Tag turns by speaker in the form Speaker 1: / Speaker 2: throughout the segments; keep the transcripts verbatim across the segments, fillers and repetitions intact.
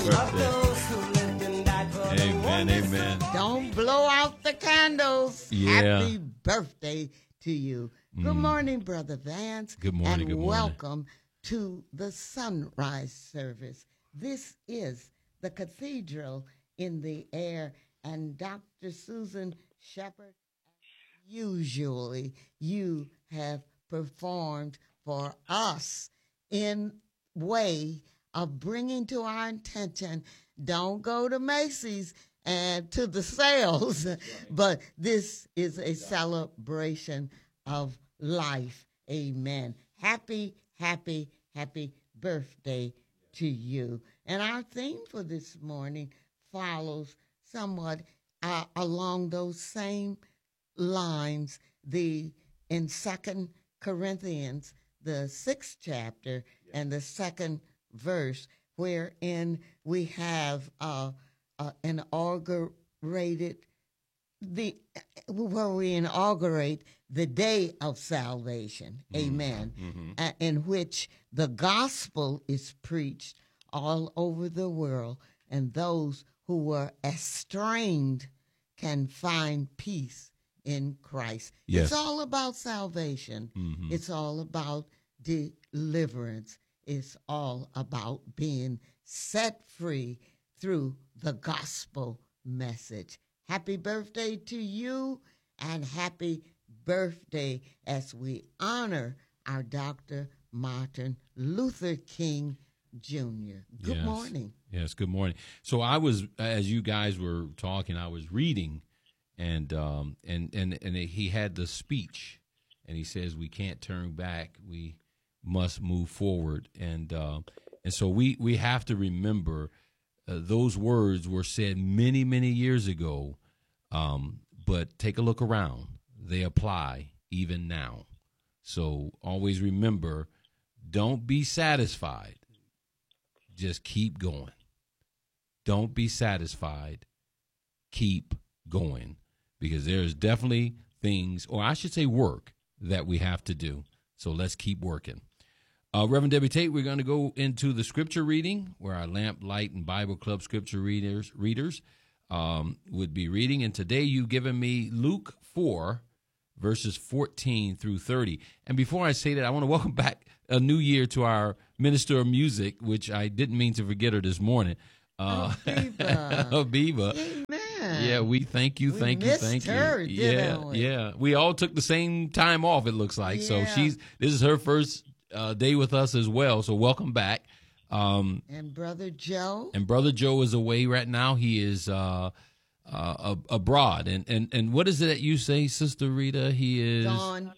Speaker 1: birthday. Amen, amen.
Speaker 2: Don't blow out the candles.
Speaker 1: Yeah.
Speaker 2: Happy birthday to you. Good
Speaker 1: Mm.
Speaker 2: morning, Brother Vance.
Speaker 1: Good morning,
Speaker 2: and
Speaker 1: good morning.
Speaker 2: welcome to the sunrise service. This is the cathedral in the air, and Doctor Susan Shepherd, usually you have performed for us in way of bringing to our attention, don't go to Macy's and to the sales, right. But this is a celebration of life. Amen. Happy, happy, happy birthday to you. And our theme for this morning follows somewhat uh, along those same lines. The in Second Corinthians, the sixth chapter and the second verse, wherein we have uh, uh, inaugurated the where we inaugurate the day of salvation. Mm-hmm. Amen. Mm-hmm. Uh, in which the gospel is preached all over the world, and those who were estranged can find peace in Christ.
Speaker 1: Yes.
Speaker 2: It's all about salvation. Mm-hmm. It's all about deliverance. It's all about being set free through the gospel message. Happy birthday to you, and happy birthday as we honor our Doctor Martin Luther King Junior Good
Speaker 1: yes.
Speaker 2: morning.
Speaker 1: Yes, good morning. So I was, as you guys were talking, I was reading, and um, and and and he had the speech, and he says we can't turn back, we must move forward, and uh, and so we we have to remember uh, those words were said many many years ago, um, but take a look around, they apply even now. So always remember, don't be satisfied. Just keep going. Don't be satisfied. Keep going. Because there's definitely things, or I should say work, that we have to do. So let's keep working. Uh, Reverend Debbie Tate, we're going to go into the scripture reading, where our Lamp, Light, and Bible Club scripture readers readers um, would be reading. And today you've given me Luke four, verses fourteen through thirty. And before I say that, I want to welcome back a new year to our minister of music, which I didn't mean to forget her this morning. Uh,
Speaker 2: oh, Biba.
Speaker 1: oh, Biba.
Speaker 2: Amen.
Speaker 1: Yeah, we thank you,
Speaker 2: we
Speaker 1: thank you, thank
Speaker 2: her,
Speaker 1: you. Yeah,
Speaker 2: we?
Speaker 1: yeah. We all took the same time off, it looks like.
Speaker 2: Yeah.
Speaker 1: So she's this is her first uh, day with us as well. So welcome back. Um,
Speaker 2: and Brother Joe.
Speaker 1: And Brother Joe is away right now. He is uh, uh, abroad. And, and and what is it that you say, Sister Rita? He is
Speaker 2: on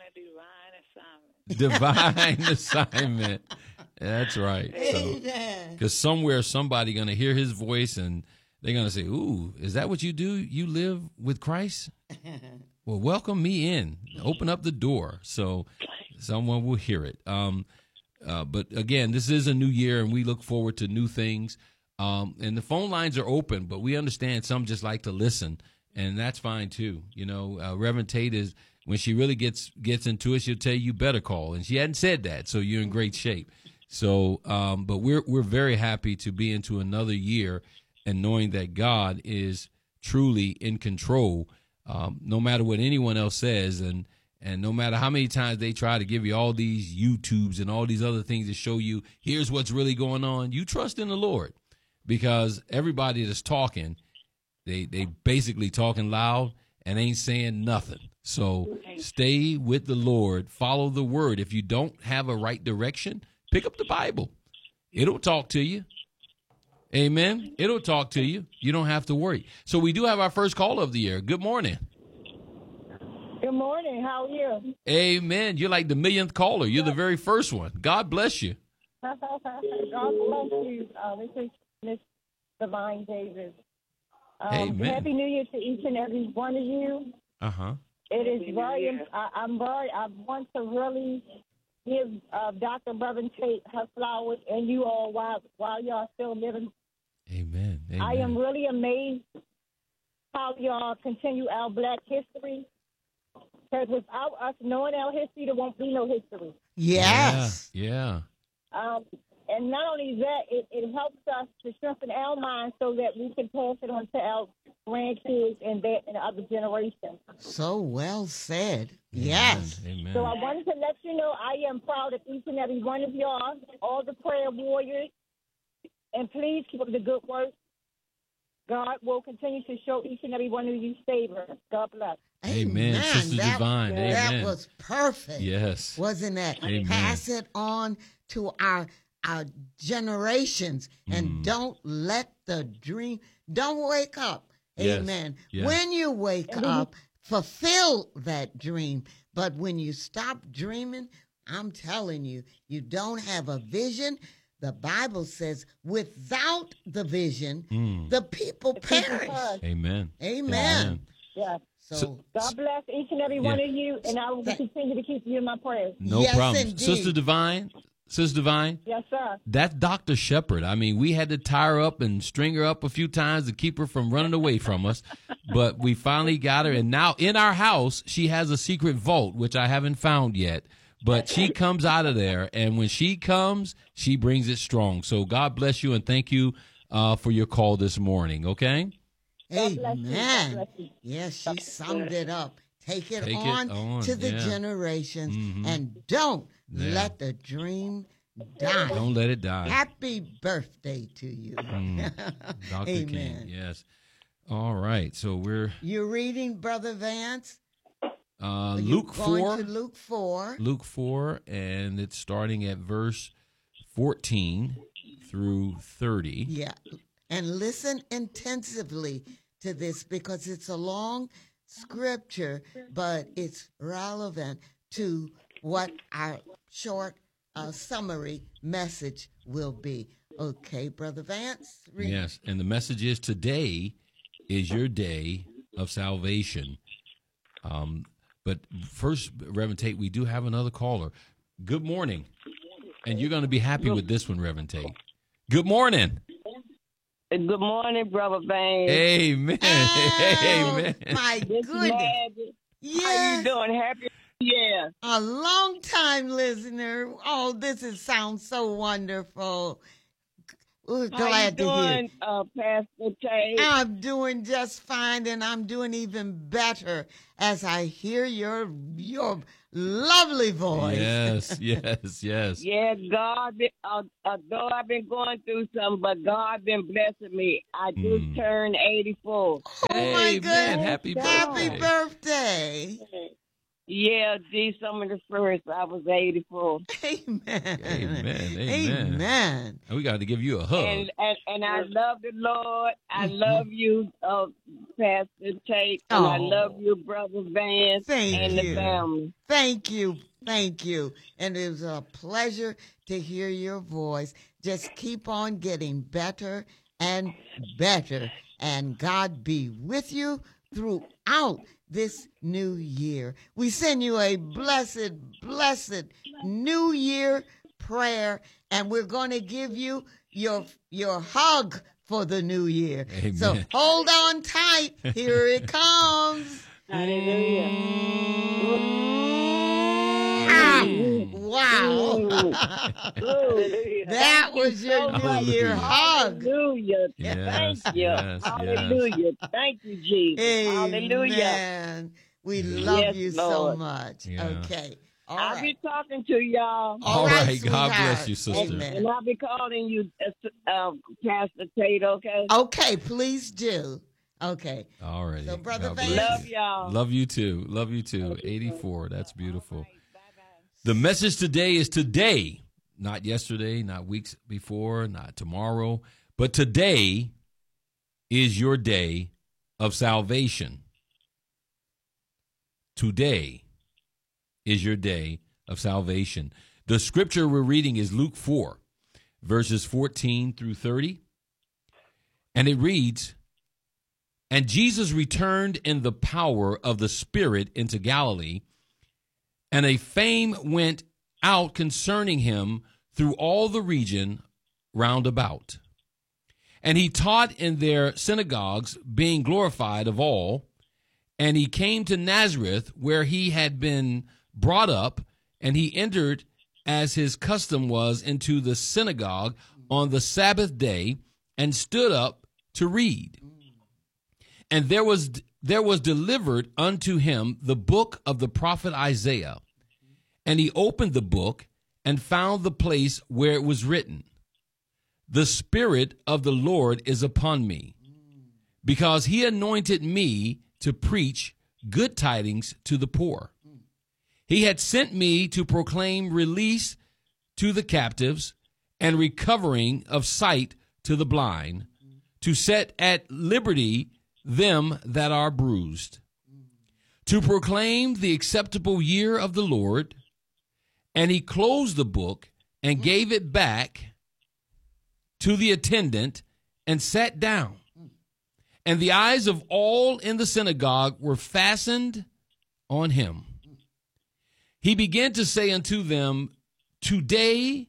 Speaker 1: a divine assignment. Divine assignment. That's right. Because so, somewhere somebody going to hear his voice and they're going to say, ooh, is that what you do? You live with Christ? Well, welcome me in. Open up the door so someone will hear it. Um, uh, but again, this is a new year, and we look forward to new things. Um, and the phone lines are open, but we understand some just like to listen, and that's fine too. You know, uh, Reverend Tate is, when she really gets gets into it, she'll tell you, you better call. And she hadn't said that, so you're in great shape. So, um, but we're we're very happy to be into another year and knowing that God is truly in control, um, no matter what anyone else says, and and no matter how many times they try to give you all these YouTubes and all these other things to show you, here's what's really going on. You trust in the Lord, because everybody that's talking, they they basically talking loud and ain't saying nothing. So stay with the Lord, follow the word. If you don't have a right direction, pick up the Bible. It'll talk to you. Amen. It'll talk to you. You don't have to worry. So we do have our first call of the year. Good morning.
Speaker 3: Good morning. How are you?
Speaker 1: Amen. You're like the millionth caller. You're the very first one. God bless you.
Speaker 3: God bless you. Uh, this is Miss Divine Davis. Um,
Speaker 1: Amen.
Speaker 3: Happy New Year to each and every one of you.
Speaker 1: Uh-huh.
Speaker 3: It is very, I, I'm very, I want to really give uh, Doctor Reverend Tate her flowers and you all while, while y'all still living.
Speaker 1: Amen. Amen.
Speaker 3: I am really amazed how y'all continue our black history. Because without us knowing our history, there won't be no history.
Speaker 2: Yes.
Speaker 1: Yeah. yeah.
Speaker 3: Um, and not only that, it, it helps us to strengthen our minds so that we can pass it on to our grandkids and that and other generations.
Speaker 2: So well said. Yes.
Speaker 1: Amen.
Speaker 3: So I wanted to let you know I am proud of each and every one of y'all, all the prayer warriors, and please keep up the good work. God will continue to show each and every one of you favor. God bless.
Speaker 1: Amen.
Speaker 2: Amen.
Speaker 1: Sister
Speaker 2: that,
Speaker 1: Divine.
Speaker 2: That
Speaker 1: Amen.
Speaker 2: was perfect.
Speaker 1: Yes.
Speaker 2: Wasn't that?
Speaker 1: Amen.
Speaker 2: Pass it on to our our generations and
Speaker 1: Mm.
Speaker 2: don't let the dream, don't wake up.
Speaker 1: Yes.
Speaker 2: Amen.
Speaker 1: Yes.
Speaker 2: When you wake up, fulfill that dream. But when you stop dreaming, I'm telling you, you don't have a vision. The Bible says, without the vision,
Speaker 1: Mm.
Speaker 2: the people perish.
Speaker 1: Amen.
Speaker 2: Amen.
Speaker 1: Amen.
Speaker 3: Yes.
Speaker 2: So,
Speaker 1: So-
Speaker 3: God bless each and every one
Speaker 1: Yeah.
Speaker 3: of you, and I will continue to keep you in my prayers.
Speaker 1: No
Speaker 2: Yes,
Speaker 1: problem.
Speaker 2: indeed.
Speaker 1: Sister Divine, Sister Divine,
Speaker 3: Yes, sir.
Speaker 1: that's Doctor Shepherd. I mean, we had to tie her up and string her up a few times to keep her from running away from us, but we finally got her. And now in our house, she has a secret vault, which I haven't found yet. But she comes out of there, and when she comes, she brings it strong. So God bless you, and thank you uh, for your call this morning, okay?
Speaker 3: God bless you. God
Speaker 2: amen.
Speaker 3: bless you.
Speaker 2: Yes, she summed it up. Take it,
Speaker 1: Take it
Speaker 2: on,
Speaker 1: on,
Speaker 2: to the
Speaker 1: yeah.
Speaker 2: generations
Speaker 1: Mhm.
Speaker 2: and don't
Speaker 1: Yeah.
Speaker 2: let the dream die.
Speaker 1: Don't let it die.
Speaker 2: Happy birthday to you.
Speaker 1: Mm. Doctor
Speaker 2: Amen.
Speaker 1: King, yes. All right, so we're
Speaker 2: You're reading, Brother Vance?
Speaker 1: uh,
Speaker 2: You're
Speaker 1: Luke
Speaker 2: going
Speaker 1: four.
Speaker 2: to Luke four.
Speaker 1: Luke four, and it's starting at verse fourteen through thirty.
Speaker 2: Yeah. And listen intensively to this because it's a long scripture, but it's relevant to what our short uh, summary message will be. Okay, Brother Vance? Read.
Speaker 1: Yes, and the message is today is your day of salvation. Um, but first, Reverend Tate, we do have another caller. Good morning. And you're going to be happy with this one, Reverend Tate. Good morning.
Speaker 4: Good morning, Brother Vance.
Speaker 1: Amen.
Speaker 2: Oh,
Speaker 1: Amen.
Speaker 2: my
Speaker 4: This
Speaker 2: goodness.
Speaker 4: Magic. How
Speaker 2: Yes.
Speaker 4: you doing? Happy Yeah.
Speaker 2: A long time listener. Oh, this is sounds so wonderful. We're
Speaker 4: How you
Speaker 2: glad to hear.
Speaker 4: doing, uh, Pastor Tate?
Speaker 2: I'm doing just fine, and I'm doing even better as I hear your your lovely voice.
Speaker 1: Yes, yes, yes.
Speaker 4: Yeah, God, been, uh, although I've been going through something, but God been blessing me. I just
Speaker 1: Mm.
Speaker 4: turned eighty-four.
Speaker 2: Oh my
Speaker 1: Amen.
Speaker 2: goodness!
Speaker 1: Happy
Speaker 2: Happy
Speaker 1: birthday.
Speaker 2: birthday!
Speaker 4: Yeah, December the first, I was eighty-four.
Speaker 2: Amen.
Speaker 1: Amen. Amen.
Speaker 2: Amen.
Speaker 1: And we got to give you a hug.
Speaker 4: And, and and I love the Lord. I love you, uh, Pastor Tate. And I
Speaker 2: Oh.
Speaker 4: love you, Brother Vance,
Speaker 2: Thank
Speaker 4: and
Speaker 2: you.
Speaker 4: the family.
Speaker 2: Thank you. Thank you. And it was a pleasure to hear your voice. Just keep on getting better and better. And God be with you throughout this new year. We send you a blessed, blessed new year prayer. And we're going to give you your, your hug for the new year.
Speaker 1: Amen.
Speaker 2: So hold on tight. Here it comes.
Speaker 4: Hallelujah.
Speaker 2: Ah, wow.
Speaker 4: Hallelujah.
Speaker 2: That was your
Speaker 4: so
Speaker 2: New Year
Speaker 1: much.
Speaker 2: hug.
Speaker 4: Hallelujah.
Speaker 1: Yes,
Speaker 4: Thank you.
Speaker 1: yes,
Speaker 4: Hallelujah. Thank you, Jesus. Hallelujah.
Speaker 2: Amen. We
Speaker 1: Yeah.
Speaker 2: love
Speaker 4: Yes,
Speaker 2: you so
Speaker 4: Lord.
Speaker 2: much.
Speaker 1: Yeah.
Speaker 2: Okay. All
Speaker 4: I'll
Speaker 2: right.
Speaker 4: be talking to y'all.
Speaker 1: All right. God bless you,
Speaker 2: sweetheart.
Speaker 1: sister.
Speaker 2: Amen.
Speaker 4: And I'll be calling you, uh, uh, Pastor Tate, okay?
Speaker 2: Okay, please do. Okay.
Speaker 1: All right.
Speaker 2: So, Brother
Speaker 1: God
Speaker 2: Vance-
Speaker 1: bless
Speaker 4: Love
Speaker 1: you.
Speaker 4: y'all.
Speaker 1: Love you too. Love you too. eighty-four. That's beautiful. The message today is today, not yesterday, not weeks before, not tomorrow, but today is your day of salvation. Today is your day of salvation. The scripture we're reading is Luke four, verses fourteen through thirty. And it reads, "And Jesus returned in the power of the Spirit into Galilee, and a fame went out concerning him through all the region round about. And he taught in their synagogues, being glorified of all. And he came to Nazareth, where he had been brought up, and he entered as his custom was, into the synagogue on the Sabbath day, and stood up to read. And there was there was delivered unto him the book of the prophet Isaiah. And he opened the book and found the place where it was written, "The Spirit of the Lord is upon me, because he anointed me to preach good tidings to the poor. He had sent me to proclaim release to the captives and recovering of sight to the blind, to set at liberty them that are bruised, to proclaim the acceptable year of the Lord." And he closed the book and gave it back to the attendant and sat down. And the eyes of all in the synagogue were fastened on him. He began to say unto them, "Today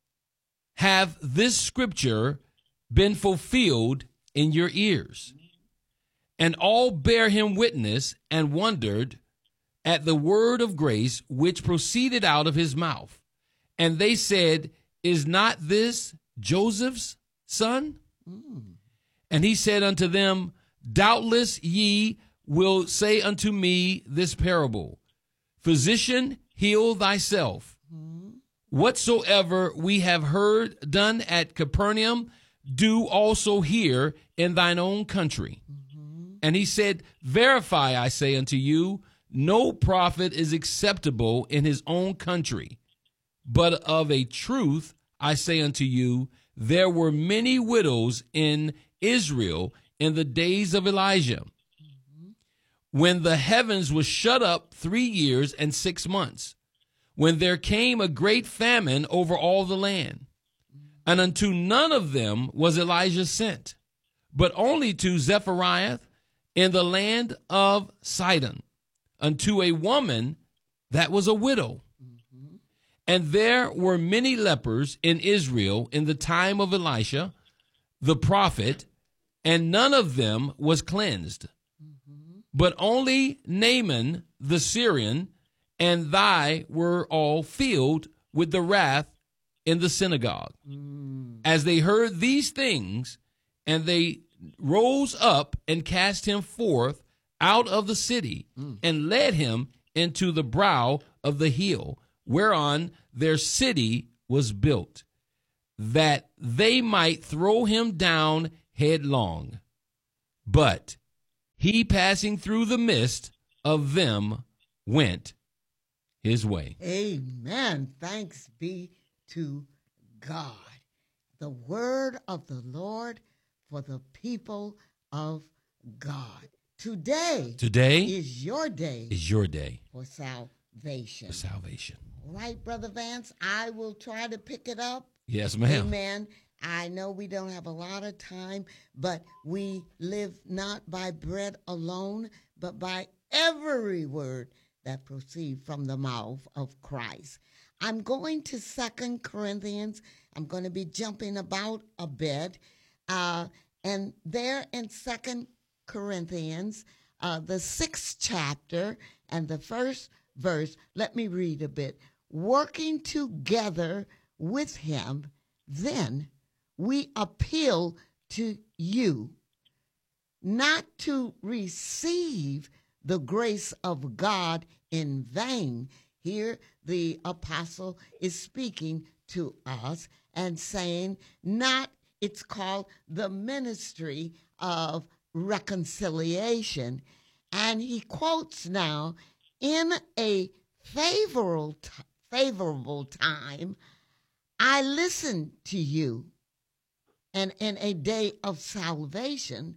Speaker 1: hath this scripture been fulfilled in your ears." And all bare him witness and wondered at the word of grace which proceeded out of his mouth. And they said, "Is not this Joseph's son?" Mm. And he said unto them, "Doubtless ye will say unto me this parable, Physician, heal thyself. Mm. Whatsoever we have heard done at Capernaum, do also here in thine own country." Mm-hmm. And he said, "Verify, I say unto you, no prophet is acceptable in his own country. But of a truth, I say unto you, there were many widows in Israel in the days of Elijah, mm-hmm. when the heavens was shut up three years and six months, when there came a great famine over all the land. Mm-hmm. And unto none of them was Elijah sent, but only to Zechariah in the land of Sidon, unto a woman that was a widow. Mm-hmm. And there were many lepers in Israel in the time of Elisha, the prophet, and none of them was cleansed, mm-hmm. but only Naaman the Syrian, and thy were all filled with the wrath in the synagogue. Mm. As they heard these things, and they rose up and cast him forth out of the city, mm. and led him into the brow of the hill whereon their city was built, that they might throw him down headlong. But he, passing through the midst of them, went his way.
Speaker 2: Amen. Thanks be to God. The word of the Lord for the people of God. Today,
Speaker 1: Today
Speaker 2: is your day.
Speaker 1: Is your day
Speaker 2: for salvation.
Speaker 1: For salvation.
Speaker 2: All right, Brother Vance, I will try to pick it up.
Speaker 1: Yes, ma'am.
Speaker 2: Amen. I know we don't have a lot of time, but we live not by bread alone, but by every word that proceeds from the mouth of Christ. I'm going to Second Corinthians. I'm going to be jumping about a bit. Uh, and there in Second Corinthians, uh, the sixth chapter and the first verse, let me read a bit. Working together with him, then we appeal to you not to receive the grace of God in vain. Here the apostle is speaking to us and saying, not, it's called the ministry of reconciliation. And he quotes now, in a favorable, t- favorable time, I listened to you, and in a day of salvation,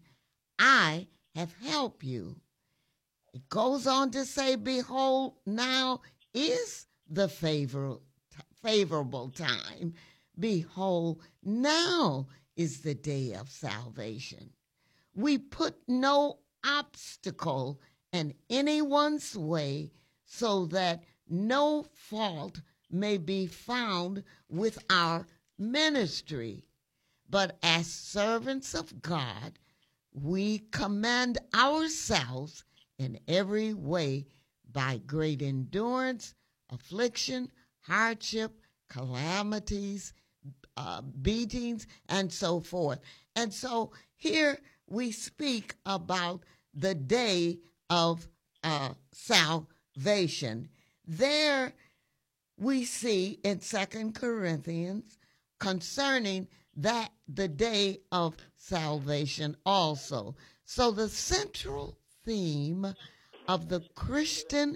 Speaker 2: I have helped you. It goes on to say, behold, now is the favor- favorable time. Behold, now is the day of salvation. We put no obstacle in anyone's way so that no fault may be found with our ministry. But as servants of God, we commend ourselves in every way by great endurance, affliction, hardship, calamities, uh, beatings, and so forth. And so here we speak about the day of uh, salvation. There we see in Second Corinthians concerning that the day of salvation also. So the central theme of the Christian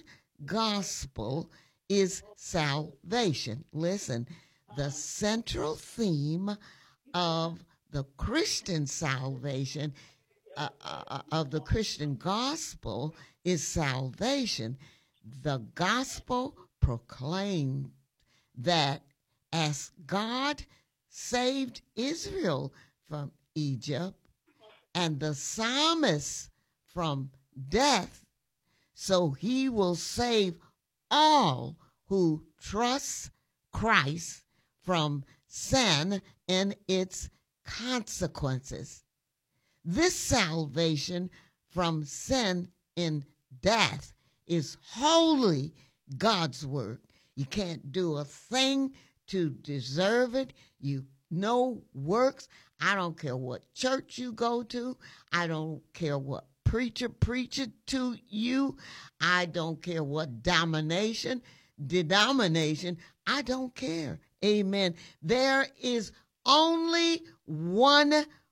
Speaker 2: gospel is salvation. Listen, the central theme of the Christian salvation, uh, uh, of the Christian gospel is salvation. The gospel proclaimed that as God saved Israel from Egypt and the psalmist from death, so he will save all who trust Christ from sin and its consequences. This salvation from sin and death is wholly God's work. You can't do a thing to deserve it. You no works. I don't care what church you go to. I don't care what preacher preaches to you. I don't care what domination, denomination. I don't care. Amen. There is only one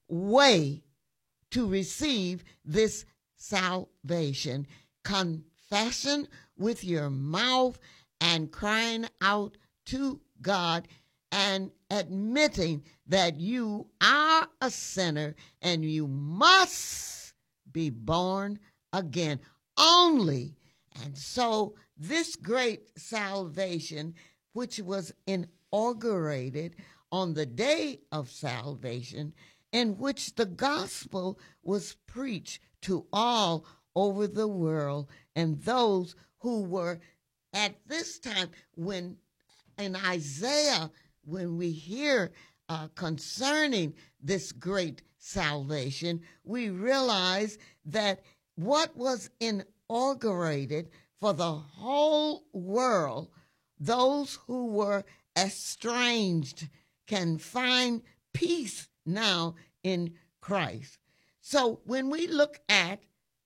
Speaker 2: way to receive this salvation. Confession with your mouth and crying out to God and admitting that you are a sinner and you must be born again. Only. And so this great salvation, which was inaugurated on the day of salvation, in which the gospel was preached to all over the world, and those who were at this time, when in Isaiah, when we hear uh, concerning this great salvation, we realize that what was inaugurated for the whole world, those who were estranged can find peace now in Christ. So when we look at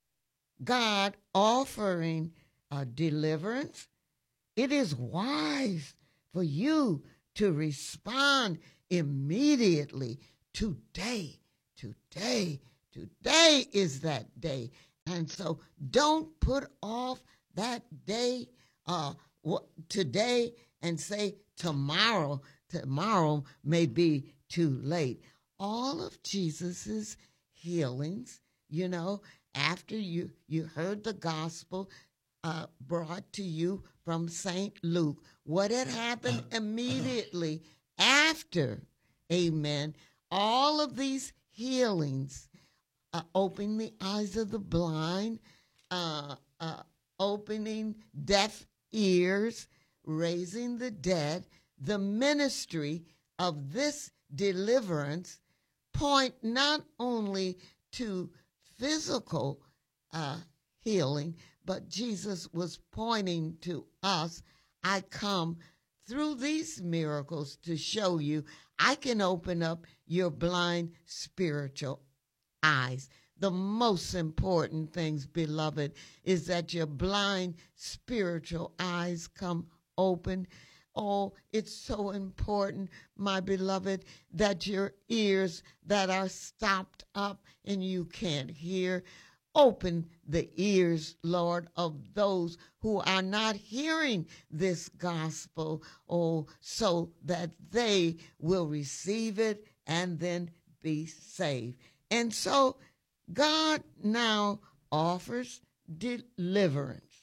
Speaker 2: God offering uh, deliverance, it is wise for you to respond immediately. Today, today, today is that day. And so don't put off that day uh, today and say tomorrow. Tomorrow may be too late. All of Jesus's healings, you know, after you, you heard the gospel uh, brought to you from Saint Luke, what had happened immediately after, amen, all of these healings, uh, opening the eyes of the blind, uh, uh, opening deaf ears, raising the dead, the ministry of this deliverance point not only to physical uh, healing, but Jesus was pointing to us. I come through these miracles to show you I can open up your blind spiritual eyes. The most important things, beloved, is that your blind spiritual eyes come open. Oh, it's so important, my beloved, that your ears that are stopped up and you can't hear, open the ears, Lord, of those who are not hearing this gospel, oh, so that they will receive it and then be saved. And so God now offers deliverance,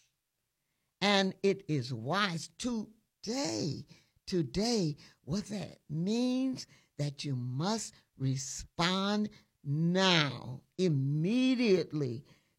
Speaker 2: and it is wise to Today, today, what that means that you must respond now, immediately,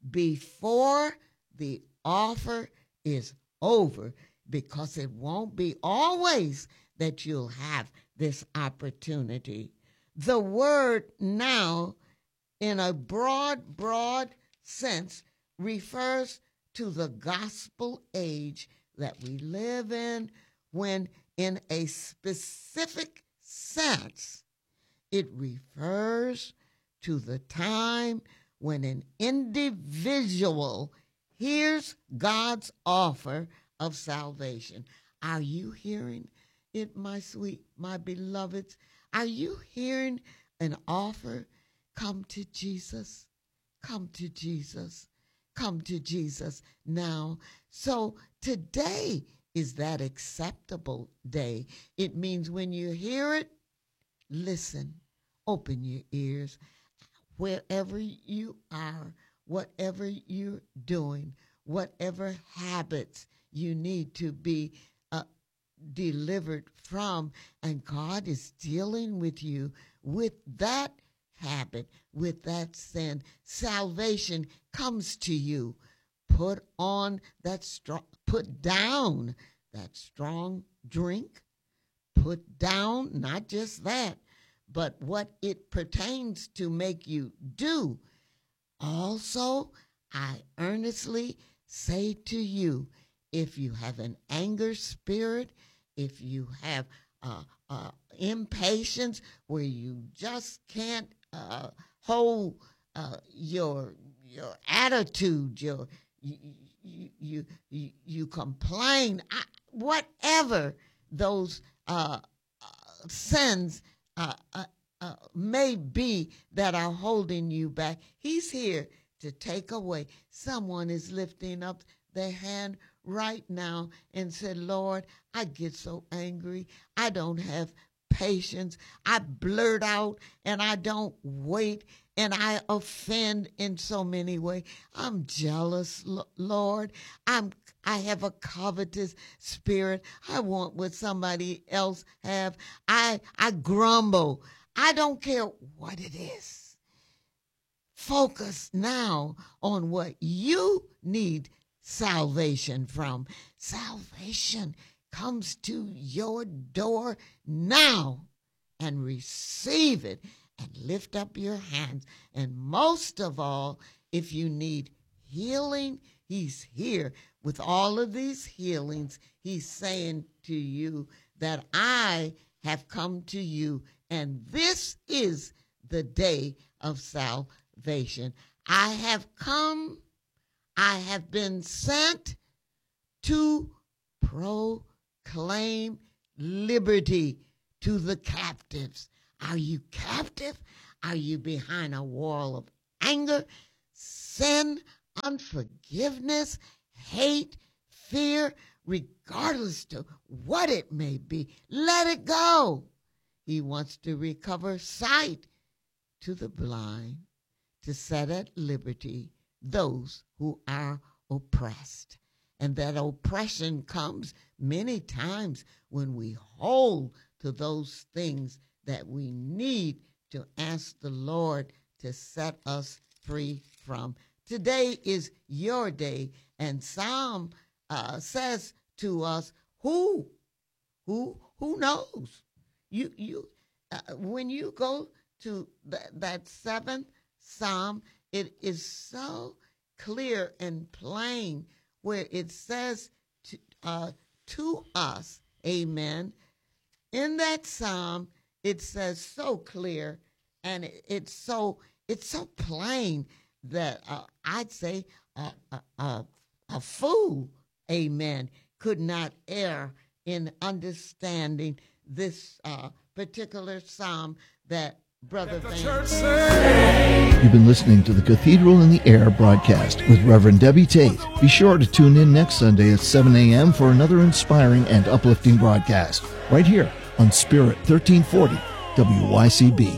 Speaker 2: before the offer is over, because it won't be always that you'll have this opportunity. The word now, in a broad, broad sense, refers to the gospel age that we live in, when in a specific sense. It refers to the time when an individual hears God's offer of salvation. Are you hearing it, my sweet, my beloveds? Are you hearing an offer? Come to Jesus. Come to Jesus. Come to Jesus now. So today is that acceptable day. It means when you hear it, listen, open your ears. Wherever you are, whatever you're doing, whatever habits you need to be uh, delivered from, and God is dealing with you with that habit, with that sin. Salvation comes to you. Put on that strong, put down that strong drink. Put down not just that, but what it pertains to make you do. Also, I earnestly say to you, if you have an anger spirit, if you have uh, uh, impatience where you just can't uh, hold uh, your your attitude, your you you you, you, you complain, I, whatever those uh, uh, sins uh, uh, uh, may be that are holding you back, he's here to take away. Someone is lifting up their hand right now and said, Lord, I get so angry. I don't have patience. I blurt out and I don't wait, and I offend in so many ways. I'm jealous, Lord. I'm I have a covetous spirit. I want what somebody else have. I I grumble. I don't care what it is. Focus now on what you need salvation from. Salvation comes to your door now, and receive it and lift up your hands. And most of all, if you need healing, he's here with all of these healings. He's saying to you that I have come to you, and this is the day of salvation. I have come, I have been sent to proclaim liberty to the captives. Are you captive? Are you behind a wall of anger, sin, unforgiveness, hate, fear, regardless to what it may be? Let it go. He wants to recover sight to the blind, to set at liberty those who are oppressed. And that oppression comes many times when we hold to those things that we need to ask the Lord to set us free from. Today is your day, and Psalm uh, says to us, who, who, who knows? You, you, uh, when you go to th- that seventh Psalm, it is so clear and plain where it says to, uh, to us, amen. In that Psalm, it says so clear, and it, it's so it's so plain that uh, I'd say uh, a, a, a fool, amen, could not err in understanding this uh, particular Psalm that Brother Van.
Speaker 5: You've been listening to the Cathedral in the Air broadcast with Reverend Debbie Tate. Be sure to tune in next Sunday at seven a.m. for another inspiring and uplifting broadcast right here on Spirit thirteen forty W Y C B.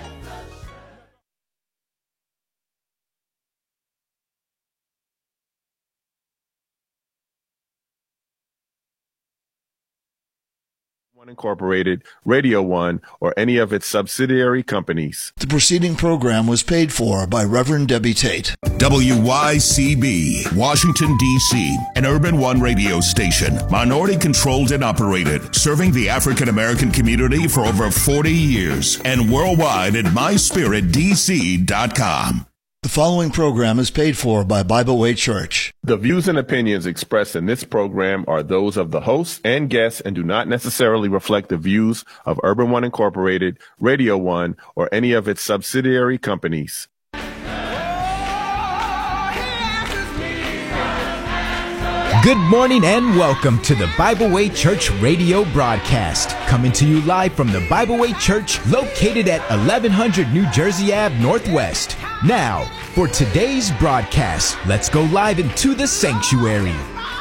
Speaker 6: One Incorporated, Radio One, or any of its subsidiary companies.
Speaker 5: The preceding program was paid for by Reverend Debbie Tate.
Speaker 7: W Y C B, Washington, D C, an Urban One radio station, minority-controlled and operated, serving the African-American community for over forty years, and worldwide at my spirit d c dot com.
Speaker 5: The following program is paid for by Bible Way Church.
Speaker 6: The views and opinions expressed in this program are those of the hosts and guests and do not necessarily reflect the views of Urban One Incorporated, Radio One, or any of its subsidiary companies.
Speaker 8: Good morning and welcome to the Bible Way Church radio broadcast. Coming to you live from the Bible Way Church located at eleven hundred New Jersey Avenue Northwest. Now, for today's broadcast, let's go live into the sanctuary.